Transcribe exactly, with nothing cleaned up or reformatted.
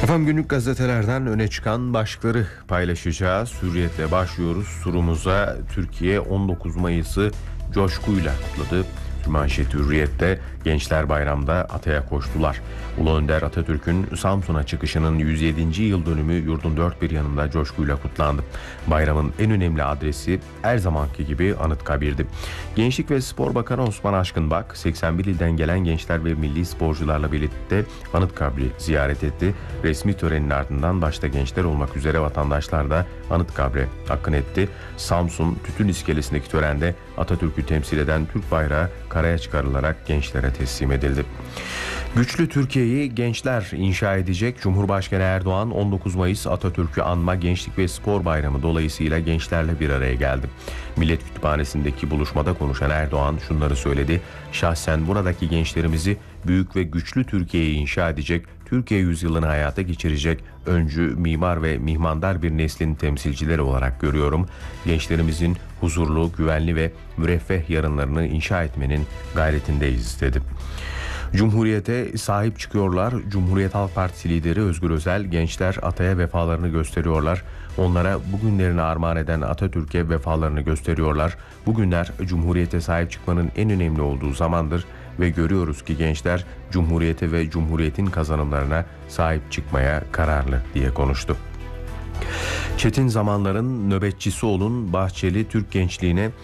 Efendim günlük gazetelerden öne çıkan başlıkları paylaşacağız. Hürriyetle başlıyoruz turumuza. Türkiye on dokuz Mayıs'ı coşkuyla kutladı. Manşeti Hürriyet'te Gençler Bayram'da Atay'a koştular. Ulu Önder Atatürk'ün Samsun'a çıkışının yüz yedinci yıl dönümü yurdun dört bir yanında coşkuyla kutlandı. Bayramın en önemli adresi her zamanki gibi Anıtkabir'di. Gençlik ve Spor Bakanı Osman Aşkınbak, seksen bir ilden gelen gençler ve milli sporcularla birlikte Anıtkabir'i ziyaret etti. Resmi törenin ardından başta gençler olmak üzere vatandaşlar da Anıtkabir'e akın etti. Samsun Tütün İskelesi'ndeki törende Atatürk'ü temsil eden Türk bayrağı karaya çıkarılarak gençlere teslim edildi. Güçlü Türkiye'yi gençler inşa edecek. Cumhurbaşkanı Erdoğan on dokuz Mayıs Atatürk'ü anma Gençlik ve Spor Bayramı dolayısıyla gençlerle bir araya geldi. Millet Kütüphanesi'ndeki buluşmada konuşan Erdoğan şunları söyledi. Şahsen buradaki gençlerimizi büyük ve güçlü Türkiye'yi inşa edecek, Türkiye yüzyılını hayata geçirecek öncü, mimar ve mihmandar bir neslin temsilcileri olarak görüyorum. Gençlerimizin huzurlu, güvenli ve müreffeh yarınlarını inşa etmenin gayretindeyiz dedi. Cumhuriyete sahip çıkıyorlar. Cumhuriyet Halk Partisi lideri Özgür Özel, gençler Atay'a vefalarını gösteriyorlar. Onlara bugünlerini armağan eden Atatürk'e vefalarını gösteriyorlar. Bugünler Cumhuriyete sahip çıkmanın en önemli olduğu zamandır ve görüyoruz ki gençler Cumhuriyete ve Cumhuriyet'in kazanımlarına sahip çıkmaya kararlı diye konuştu. Çetin zamanların nöbetçisi olun, Bahçeli Türk gençliğine